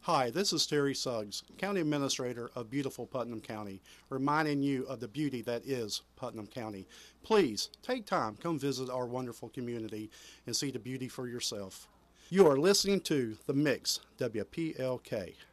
Hi, this is Terry Suggs, County Administrator of beautiful Putnam County, reminding you of the beauty that is Putnam County. Please take time, come visit our wonderful community and see the beauty for yourself. You are listening to The Mix, WPLK.